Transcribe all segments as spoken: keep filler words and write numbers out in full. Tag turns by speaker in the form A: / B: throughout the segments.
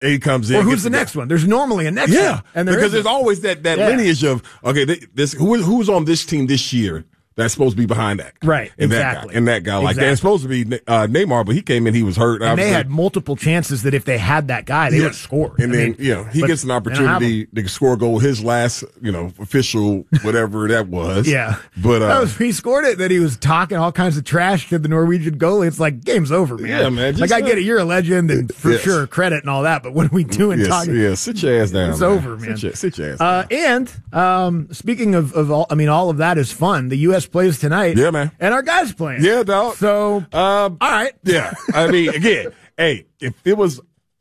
A: he comes in.
B: Or who's the next one? There's normally a next
A: yeah,
B: one. And there
A: because
B: isn't.
A: there's always that, that
B: Yeah.
A: lineage of, okay, they, this who, who's on this team this year that's supposed to be behind that guy.
B: Right,
A: and
B: exactly.
A: That guy, and that guy. Like,
B: Exactly.
A: they're supposed to be uh, Neymar, but he came in, he was hurt.
B: And they had multiple chances that if they had that guy, they
A: Yeah.
B: would score.
A: And
B: I
A: then,
B: mean,
A: you know, he
B: but
A: gets an
B: they don't have
A: opportunity to score a goal. His last, you know, official, whatever that was.
B: Yeah.
A: But, uh,
B: that was, he scored it, then he was talking all kinds of trash to the Norwegian goalie. It's like, game's over, man.
A: Yeah, man, just
B: like, I
A: let-
B: get it, you're a legend and for
A: Yes.
B: sure credit and all that, but what are we doing
A: yes,
B: talking?
A: yeah, sit your ass down.
B: It's
A: man.
B: over, man.
A: Sit your, sit your ass
B: Uh,
A: down.
B: and um, speaking of, of all, I mean, all of that is fun. The U S plays tonight.
A: Yeah, man.
B: And our guys playing.
A: Yeah, dog.
B: So,
A: Um,
B: all right.
A: Yeah, I mean, again, hey, if it was,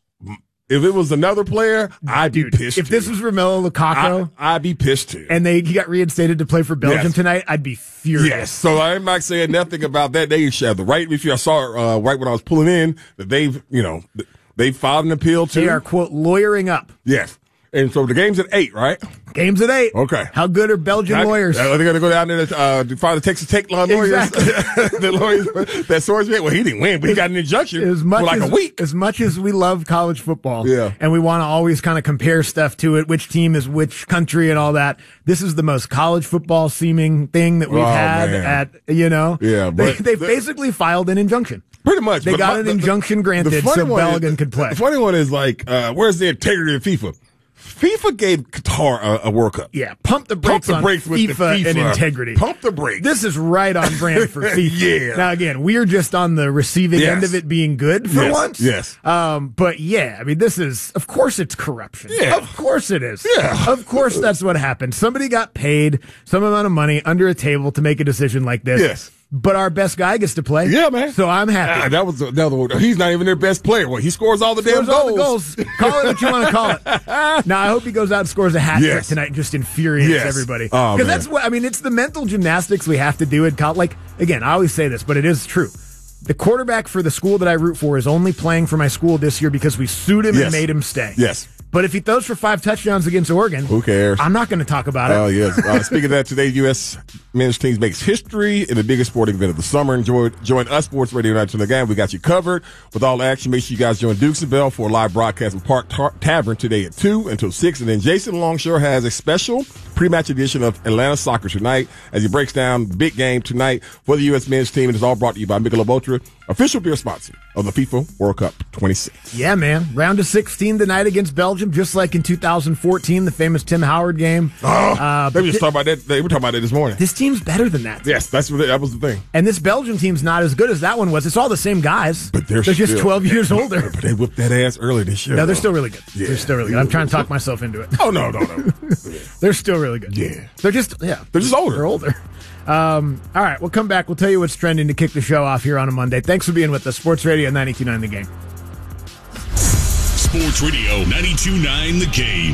A: if it was another player, I'd be
B: Dude,
A: pissed.
B: if this
A: too.
B: was Romelu Lukaku
A: I, I'd be pissed too.
B: and they he got reinstated to play for Belgium
A: Yes.
B: tonight, I'd be furious.
A: Yes, so I'm not saying nothing about that. They should have the right. If you I saw uh, right when I was pulling in that they've, you know, they filed an appeal to.
B: They are, quote, lawyering up.
A: Yes, and so the game's at eight, right?
B: Game's at eight.
A: Okay.
B: How good are Belgian
A: I-
B: lawyers?
A: Are they going to go down there to, uh, to find the Texas Tech law lawyers?
B: Exactly.
A: the lawyers that source man. Well, he didn't win, but he got an injunction
B: as much
A: for like
B: as,
A: a week.
B: As much as we love college football,
A: Yeah.
B: and we want to always kind of compare stuff to it, which team is which country and all that. This is the most college football seeming thing that we've
A: Oh,
B: had
A: man.
B: at, you know.
A: Yeah,
B: they,
A: but
B: they've
A: the-
B: basically filed an injunction.
A: Pretty much.
B: They
A: but
B: got
A: my-
B: an
A: the-
B: injunction
A: the
B: granted
A: funny
B: so
A: one is-
B: Belgium could play.
A: The funny one is like, uh, where's the integrity of FIFA? FIFA gave Qatar a, a World Cup.
B: Yeah, pump the
A: Pump
B: brakes
A: the
B: on
A: brakes with the
B: FIFA, and
A: FIFA.
B: integrity.
A: Pump the brakes.
B: This is right on brand for FIFA.
A: Yeah.
B: Now again, we're just on the receiving
A: Yes.
B: end of it being good for
A: Yes.
B: once.
A: Yes.
B: Um, but yeah, I mean, this is, of course it's corruption.
A: Yeah.
B: Of course it is.
A: Yeah.
B: Of course that's what happened. Somebody got paid some amount of money under a table to make a decision like this.
A: Yes.
B: But our best guy gets to play.
A: Yeah, man.
B: So I'm happy.
A: Ah, that was another one. He's not even their best player. Well, he scores all the
B: Scores
A: damn
B: all the
A: goals.
B: goals. Call it what you want to call it. Now I hope he goes out and scores a hat trick
A: Yes.
B: tonight and just infuriates
A: Yes.
B: everybody.
A: Oh,
B: Because
A: man.
B: that's what I mean. It's the mental gymnastics we have to do in college. Like again, I always say this, but it is true. The quarterback for the school that I root for is only playing for my school this year because we sued him
A: Yes.
B: and made him stay.
A: Yes.
B: But if he throws for five touchdowns against Oregon,
A: Who cares?
B: I'm not going to talk about it.
A: Oh, yes. Uh, speaking of that, today, U S men's teams makes history in the biggest sporting event of the summer. Enjoy, join us, Sports Radio night to the game. We got you covered with all the action. Make sure you guys join Dukes and Bell for a live broadcast in Park Tar- Tavern today at two until six. And then Jason Longshore has a special pre-match edition of Atlanta Soccer tonight as he breaks down the big game tonight for the U S men's team. And it's all brought to you by Michelob Ultra, official beer sponsor of the FIFA World Cup twenty-six.
B: Yeah, man. Round of sixteen tonight against Belgium, just like in two thousand fourteen, the famous Tim Howard game.
A: Oh,
B: Uh,
A: they
B: but
A: were just
B: thi-
A: talking about that. They were talking about it this morning.
B: This team's better than that.
A: Yes, that's what, that was the thing.
B: And this Belgium team's not as good as that one was. It's all the same guys.
A: But they're,
B: just
A: still-
B: twelve years older.
A: But they whipped that ass early this year.
B: No, they're
A: though.
B: still really good.
A: Yeah.
B: They're still really good. I'm trying to talk myself into it.
A: Oh, no, no, no.
B: They're still really good.
A: Yeah.
B: They're just, yeah.
A: They're just older.
B: They're older. Um, all right, we'll come back. We'll tell you what's trending to kick the show off here on a Monday. Thanks for being with us. Sports Radio ninety-two point nine The Game.
C: Sports Radio ninety-two point nine The Game.